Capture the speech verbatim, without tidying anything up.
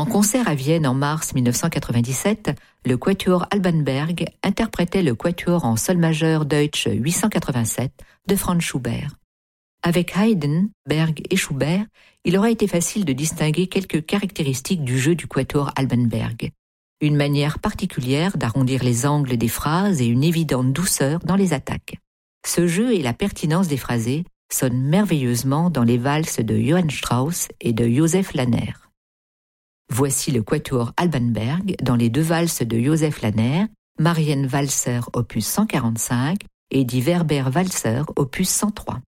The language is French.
concert à Vienne en mars mille neuf cent quatre-vingt-dix-sept, le quatuor Alban Berg interprétait le quatuor en sol majeur Deutsch huit cent quatre-vingt-sept de Franz Schubert. Avec Haydn, Berg et Schubert, il aura été facile de distinguer quelques caractéristiques du jeu du quatuor Alban Berg. Une manière particulière d'arrondir les angles des phrases et une évidente douceur dans les attaques. Ce jeu et la pertinence des phrasés sonnent merveilleusement dans les valses de Johann Strauss et de Joseph Lahner. Voici le quatuor Alban Berg dans les deux valses de Joseph Lahner, Marienwalzer opus cent quarante-cinq et Die Werber Walzer opus cent trois.